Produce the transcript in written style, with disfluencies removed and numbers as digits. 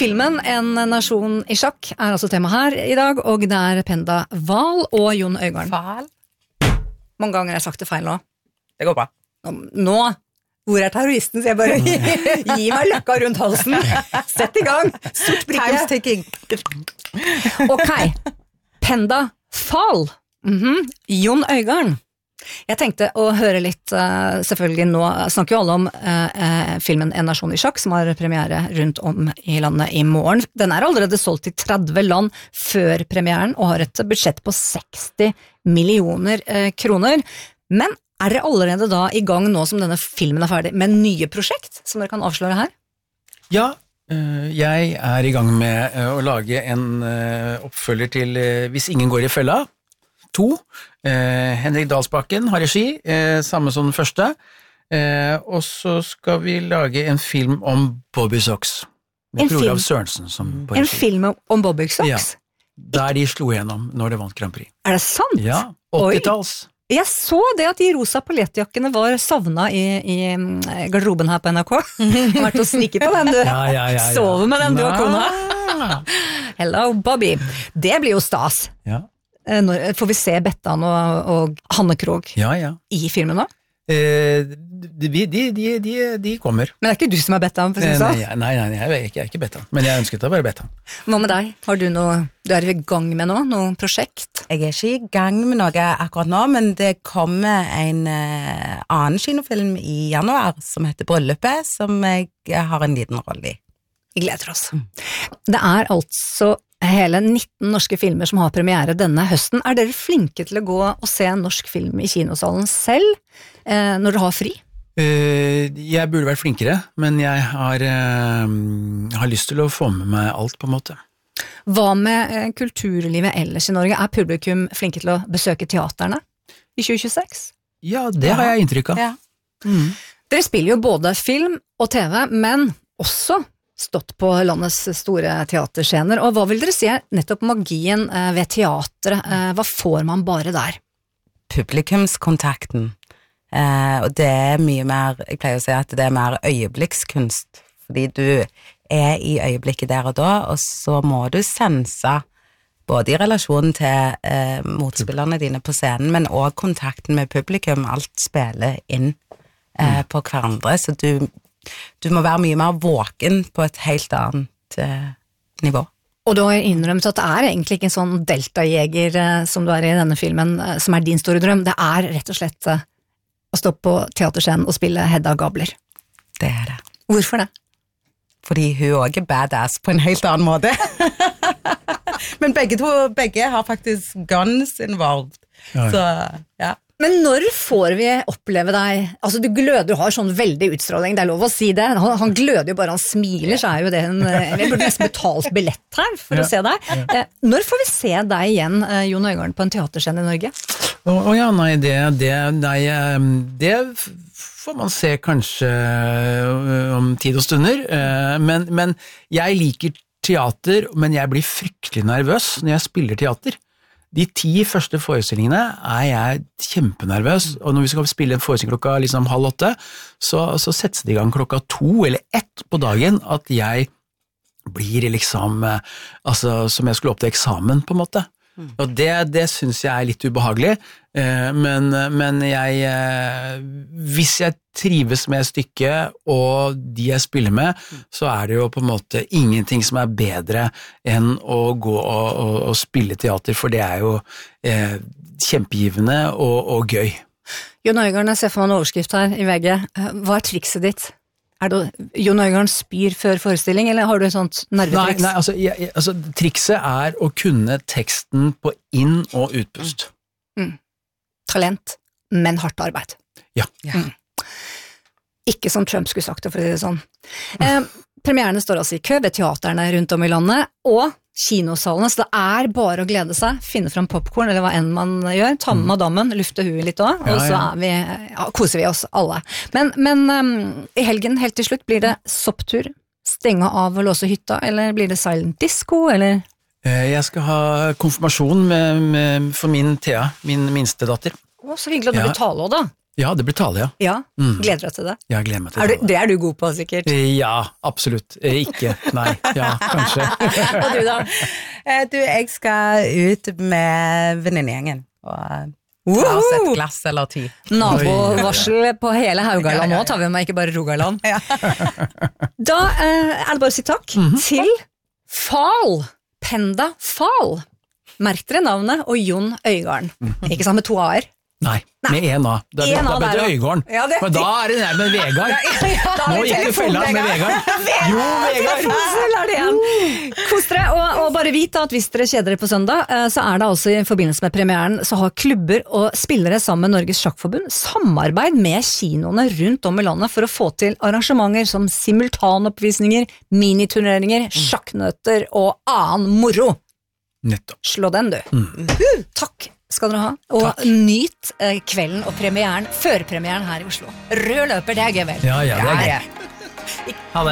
Filmen En nasjon i sjakk altså tema her i dag, og det Penda Wahl og Jon Øigarden. Wahl? Mange ganger har jeg sagt det feil nå. Det går bra. Nå, hvor terroristen? Så jeg bare gi meg løkka rundt halsen. Sett i gang. Sort brikke. Time's ticking. Ok, Penda Wahl. Jon Øigarden. Jeg tenkte å høre litt, selvfølgelig nå snakker jo alle om filmen En nasjon i sjakk, som har premiere rundt om i landet i morgen. Den allerede solgt til 30 land før premieren, og har et budsjett på 60 millioner kroner. Men dere allerede da i gang nå som denne filmen ferdig, med nye prosjekt, som dere kan avsløre her? Ja, jeg i gang med å lage en oppfølger til Hvis ingen går i fella, 2. Henrik Dalsbakken har regi, samme som den første, og så skal vi lage en film om Bobby Sox, med Olav Sørensen som på regi. En film om Bobby Sox? Ja, der de slo gjennom når det vant Grand Prix. Er det sant? Ja, 80-talls. Jeg så det at de rosa paljettjakkene var savnet i garderoben her på NRK. Jeg har vært og sniket på den, du. Ja. Sover med den, du og kona. Hello, Bobby. Det blir jo stas. Ja. Får vi se Bettan og Hanne Krogh i filmen nå? De kommer. Men det ikke du som Bettan, for å si sånn? Nei, jeg er ikke Bettan, men jeg ønsket å være Bettan. Hva med deg? Har du noe du i gang med nå? Noe prosjekt? Jeg ikke i gang med noe akkurat nå, men det kommer en annen kinofilm i januar som heter Bryllupet, som jeg har en liten rolle i. Vi gleder oss. Det altså hele 19 norske filmer som har premiere denne høsten. Er dere flinke til å gå og se en norsk film i kinosalen selv, når dere har fri? Jeg burde vært flinkere, men jeg har lyst til å få med meg alt på en måte. Hva med kulturlivet ellers i Norge? Er publikum flinke til å besøke teaterne i 2026? Ja, det har jeg inntrykk av. Ja. Dere spiller jo både film og TV, men også stått på landets store teaterscener, og hva vil dere si nettopp magien ved teatret? Hva får man bare der? Publikumskontakten, og det mye mer, jeg pleier å si at det mer øyeblikkskunst, fordi du i øyeblikket der og da, og så må du sense både i relasjon til motspillerne dine på scenen, men også kontakten med publikum, alt spiller inn på hverandre, så du må være mye mer våken på et helt annet nivå. Og du har innrømt at det egentlig ikke en sånn deltajeger som du i denne filmen, som din store drøm. Det rett og slett å stå på teaterscenen og spille Hedda Gabler. Det det. Hvorfor det? Fordi hun også badass på en helt annen måte. Men begge har faktisk guns involved. Ja. Så, ja. Men når får vi oppleve deg, altså du gløder, du har sånn veldig utstråling, det lov å si det, han gløder jo bare, han smiler, så jo det jeg burde nesten betalt billett her for å se deg. Når får vi se deg igjen, Jon Øigarden, på en teaterscene i Norge? Det får man se kanskje om tid og stunder, men jeg liker teater, men jeg blir fryktelig nervøs når jeg spiller teater. De 10 første forestillingene jeg kjempenervøs, og når vi skal spille en forestilling klokka 7:30, så settes det i gang klokka 2 eller 1 på dagen, at jeg blir altså som jeg skulle opp til eksamen på en måte. Og det synes jeg litt ubehagelig, men hvis jeg trives med stykket og de jeg spiller med, så det jo på en måte ingenting som bedre enn å gå og spille teater, for det jo kjempegivende og gøy. Jon Øigarden, jeg ser for meg en overskrift her i VG. Hva trikset ditt? Det Jon Øigarden spyr før forestilling, eller har du et sånt nervetriks? Nei, trikset å kunne teksten på inn- og utpust. Talent, men hardt arbeid. Ja. Ikke som Trump skulle sagt det, for å si det sånn. Premierene står altså i kø ved teaterne rundt om i landet, og kinosalene, så det bare å glede seg, finne fram popcorn, eller hva enn man gjør, ta med madammen, lufte huet litt også, og så koser vi oss alle. Men i helgen, helt til slutt, blir det sopptur, stenge av og låse hytta, eller blir det silent disco, eller? Jeg skal ha konfirmasjon for min Thea, min minste datter. Så hyggelig at du betaler da. Ja, det blir tale, ja. Ja, gleder deg til det. Jeg gleder meg til det. Det er du god på, sikkert. Ja, absolutt. Ikke. Nei. Ja, kanskje. Og du da? Jeg skal ut med venninnegjengen og ta oss et glass eller 10. Nabovarsel på hele Haugaland nå, tar vi med ikke bare Rogaland. Da er det bare å si takk til Fahl, Penda Fahl. Merk dere navnet, og Jon Øigarden. Ikke sant, med 2 A-er? Nei, med 1 A. Da ble det Øigarden. Ja, Men da er det nær med Vegard. Nå gikk det fella med Vegard. Jo, Vegard! Kos dere, og bare vite at hvis dere kjeder dere på søndag, så er det altså i forbindelse med premieren, så har klubber og spillere sammen med Norges Sjakkforbund samarbeid med kinoene rundt om i landet for å få til arrangementer som simultanoppvisninger, miniturneringer, sjakknøter og annen moro. Nettopp. Slå den, du. Takk skal dere ha, og nyt kvelden og premieren, førpremieren her i Oslo. Rød løper, det er gøy vel. Ja, det er gøy. Ha det.